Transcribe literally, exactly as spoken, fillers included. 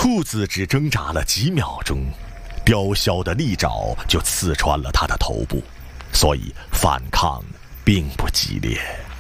兔子只挣扎了几秒钟，雕鸮的利爪就刺穿了它的头部，所以反抗并不激烈。